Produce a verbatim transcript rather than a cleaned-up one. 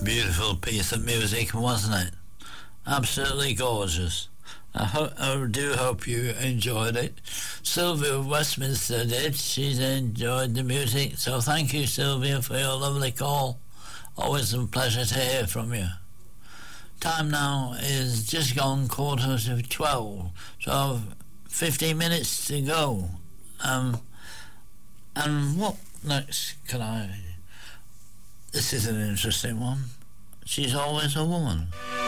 beautiful piece of music, wasn't it? Absolutely gorgeous. I, ho- I do hope you enjoyed it. Sylvia of Westminster did. She's enjoyed the music. So thank you, Sylvia, for your lovely call. Always a pleasure to hear from you. Time now is just gone quarter to twelve. So fifteen minutes to go. Um, and what next can I... This is an interesting one. She's always a woman.